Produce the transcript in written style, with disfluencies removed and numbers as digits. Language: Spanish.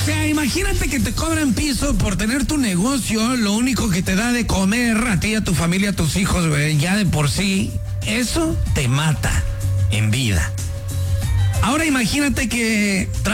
sea, imagínate que te cobran piso por tener tu negocio, lo único que te da de comer a ti, a tu familia, a tus hijos, güey, ya de por sí, eso te mata en vida. Ahora imagínate que